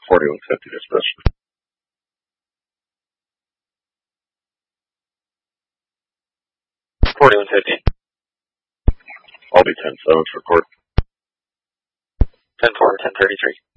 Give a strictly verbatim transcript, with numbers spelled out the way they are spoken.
forty-one fifty dismissed. forty-one fifty. I'll be ten seven for court. ten four, ten thirty-three.